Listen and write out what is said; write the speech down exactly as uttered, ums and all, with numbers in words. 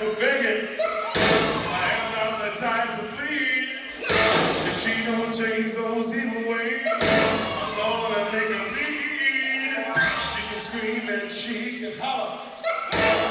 for begging. I am not the type to plead. If she don't change those evil ways, I'm gonna make her bleed. She can scream and she can holler.